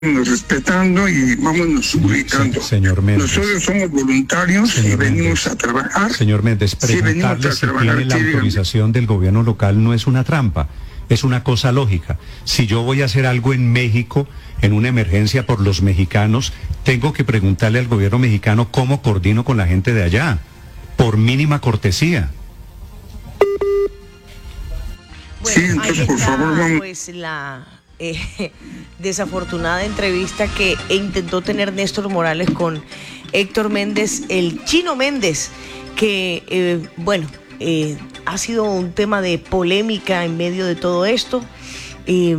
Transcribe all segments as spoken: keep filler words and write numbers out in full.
respetando y vámonos ubicando. Sí, señor Méndez. Nosotros somos voluntarios señor y venimos Méndez. a trabajar. Señor Méndez, preguntarle si tiene la autorización del gobierno local no es una trampa, es una cosa lógica. Si yo voy a hacer algo en México, en una emergencia por los mexicanos, tengo que preguntarle al gobierno mexicano cómo coordino con la gente de allá, por mínima cortesía. Bueno, sí, entonces, ahí por está, favor, vamos. pues la eh, desafortunada entrevista que intentó tener Néstor Morales con Héctor Méndez, el Chino Méndez, que, eh, bueno, eh, ha sido un tema de polémica en medio de todo esto. Eh,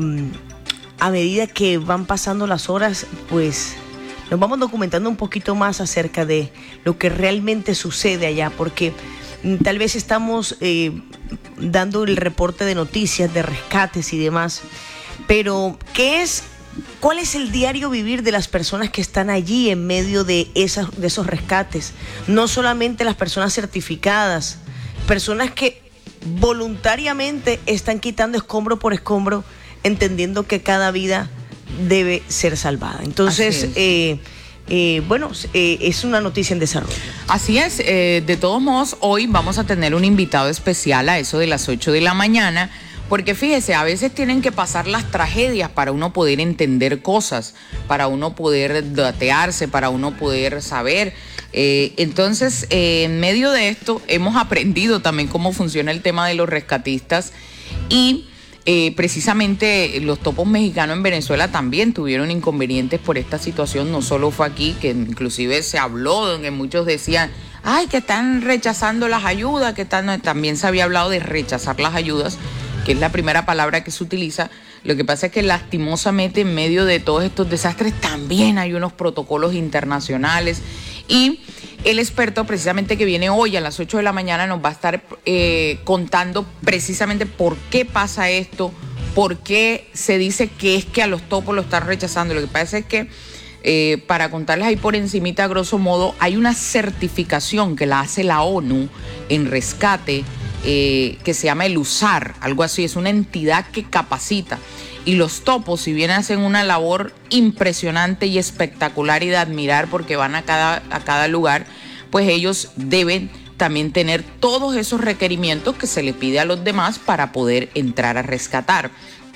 a medida que van pasando las horas, pues nos vamos documentando un poquito más acerca de lo que realmente sucede allá, porque tal vez estamos eh, dando el reporte de noticias, de rescates y demás, pero ¿qué es, cuál es el diario vivir de las personas que están allí en medio de, esas, de esos rescates? No solamente las personas certificadas, personas que voluntariamente están quitando escombro por escombro, entendiendo que cada vida debe ser salvada. Entonces, eh, Eh, bueno, eh, es una noticia en desarrollo. Así es, eh, de todos modos, hoy vamos a tener un invitado especial a eso de las ocho de la mañana, porque fíjese, a veces tienen que pasar las tragedias para uno poder entender cosas, para uno poder datearse, para uno poder saber. Eh, entonces, eh, en medio de esto, hemos aprendido también cómo funciona el tema de los rescatistas y Eh, precisamente los topos mexicanos en Venezuela también tuvieron inconvenientes por esta situación. No solo fue aquí, que inclusive se habló, donde muchos decían, ay, que están rechazando las ayudas, que están... también se había hablado de rechazar las ayudas, que es la primera palabra que se utiliza. Lo que pasa es que lastimosamente en medio de todos estos desastres también hay unos protocolos internacionales y el experto precisamente que viene hoy a las ocho de la mañana nos va a estar eh, contando precisamente por qué pasa esto, por qué se dice que es que a los topos lo están rechazando. Lo que pasa es que, eh, para contarles ahí por encimita, a grosso modo, hay una certificación que la hace la ONU en rescate, eh, que se llama el U S A R, algo así, es una entidad que capacita. Y los topos, si bien hacen una labor impresionante y espectacular y de admirar porque van a cada, a cada lugar, pues ellos deben también tener todos esos requerimientos que se le pide a los demás para poder entrar a rescatar.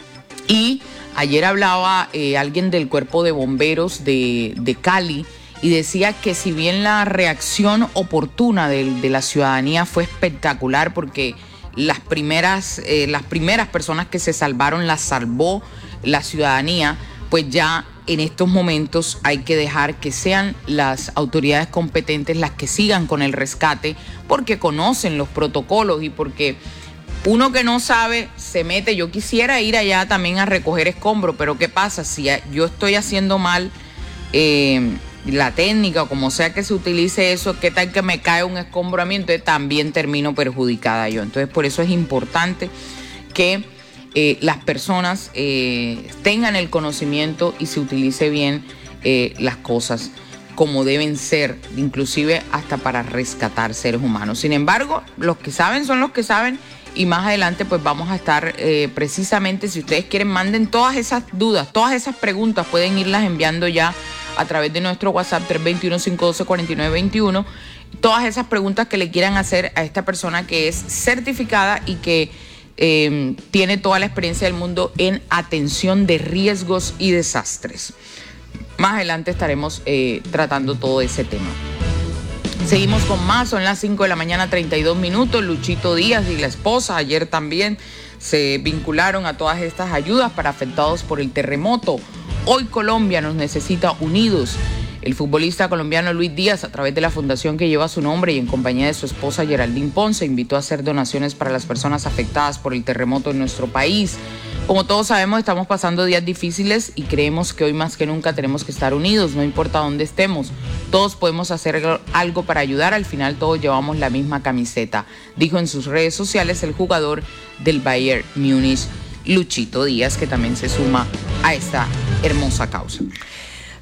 Y ayer hablaba eh, alguien del cuerpo de bomberos de, de Cali y decía que si bien la reacción oportuna de, de la ciudadanía fue espectacular porque Las primeras, eh, las primeras personas que se salvaron las salvó la ciudadanía, pues ya en estos momentos hay que dejar que sean las autoridades competentes las que sigan con el rescate, porque conocen los protocolos y porque uno que no sabe se mete. Yo quisiera ir allá también a recoger escombros, pero ¿qué pasa? Si yo estoy haciendo mal eh, la técnica o como sea que se utilice eso, ¿qué tal que me cae un escombro a mí? Entonces también termino perjudicada yo. Entonces por eso es importante que eh, las personas eh, tengan el conocimiento y se utilice bien eh, las cosas como deben ser, inclusive hasta para rescatar seres humanos. Sin embargo, los que saben son los que saben y más adelante pues vamos a estar eh, precisamente, si ustedes quieren, manden todas esas dudas, todas esas preguntas, pueden irlas enviando ya a través de nuestro WhatsApp tres dos uno, cinco uno dos, cuatro nueve dos uno, todas esas preguntas que le quieran hacer a esta persona que es certificada y que eh, tiene toda la experiencia del mundo en atención de riesgos y desastres. Más adelante estaremos eh, tratando todo ese tema. Seguimos con más, son las cinco de la mañana, treinta y dos minutos. Luchito Díaz y la esposa ayer también se vincularon a todas estas ayudas para afectados por el terremoto. Hoy Colombia nos necesita unidos. El futbolista colombiano Luis Díaz, a través de la fundación que lleva su nombre y en compañía de su esposa Geraldine Ponce, invitó a hacer donaciones para las personas afectadas por el terremoto en nuestro país. Como todos sabemos, estamos pasando días difíciles y creemos que hoy más que nunca tenemos que estar unidos, no importa dónde estemos. Todos podemos hacer algo para ayudar, al final todos llevamos la misma camiseta, dijo en sus redes sociales el jugador del Bayern Múnich, Luchito Díaz, que también se suma a esta hermosa causa.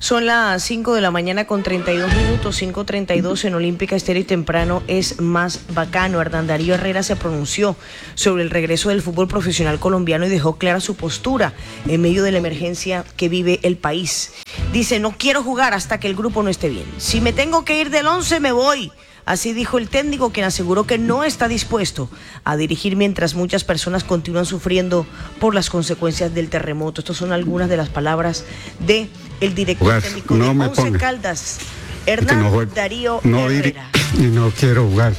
Son las cinco de la mañana con treinta y dos minutos, cinco treinta y dos en Olímpica Estéreo y temprano es más bacano. Hernán Darío Herrera se pronunció sobre el regreso del fútbol profesional colombiano y dejó clara su postura en medio de la emergencia que vive el país. Dice, no quiero jugar hasta que el grupo no esté bien. Si me tengo que ir del once, me voy. Así dijo el técnico, quien aseguró que no está dispuesto a dirigir mientras muchas personas continúan sufriendo por las consecuencias del terremoto. Estas son algunas de las palabras de el director jugar, técnico no de me Once ponga. Caldas, Hernán no Darío no Herrera. Y no quiero jugar.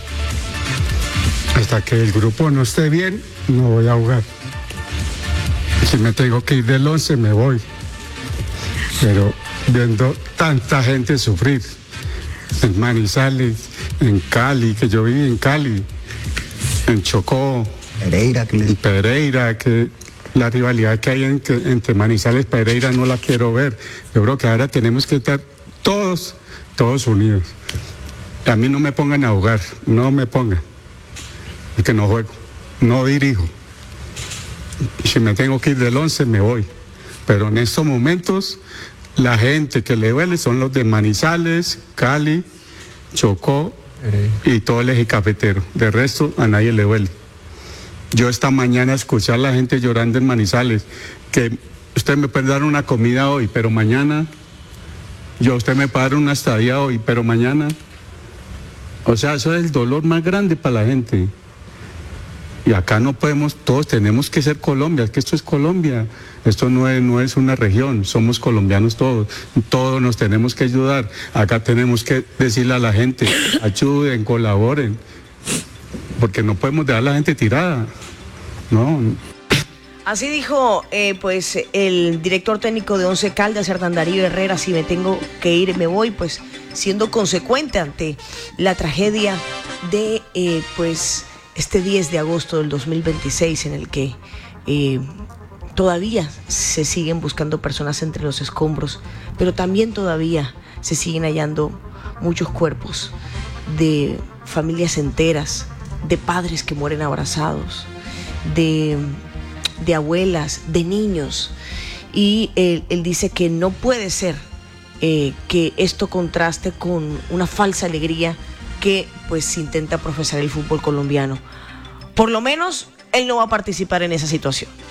Hasta que el grupo no esté bien, no voy a jugar. Si me tengo que ir del once, me voy. Pero viendo tanta gente sufrir, en Manizales, en Cali, que yo viví en Cali, en Chocó, Pereira, que le... en Pereira, que la rivalidad que hay en, que, entre Manizales y Pereira no la quiero ver. Yo creo que ahora tenemos que estar todos, todos unidos. A mí no me pongan a jugar, no me pongan, porque no juego, no dirijo. Si me tengo que ir del once, me voy. Pero en estos momentos, la gente que le duele son los de Manizales, Cali, Chocó y todo el eje cafetero. De resto, a nadie le duele. Yo esta mañana escuché a la gente llorando en Manizales, que usted me puede dar una comida hoy, pero mañana, yo usted me puede dar una estadía hoy, pero mañana. O sea, eso es el dolor más grande para la gente. Y acá no podemos, todos tenemos que ser Colombia, es que esto es Colombia, esto no es, no es una región, somos colombianos todos, todos nos tenemos que ayudar. Acá tenemos que decirle a la gente, ayuden, colaboren, porque no podemos dejar a la gente tirada, no. Así dijo eh, pues el director técnico de Once Caldas, Hernán Darío Herrera. Si me tengo que ir, me voy, pues siendo consecuente ante la tragedia de eh, pues este diez de agosto del dos mil veintiséis, en el que eh, todavía se siguen buscando personas entre los escombros, pero también todavía se siguen hallando muchos cuerpos de familias enteras, de padres que mueren abrazados, de, de abuelas, de niños. Y él, él dice que no puede ser eh, que esto contraste con una falsa alegría que pues intenta profesar el fútbol colombiano. Por lo menos él no va a participar en esa situación.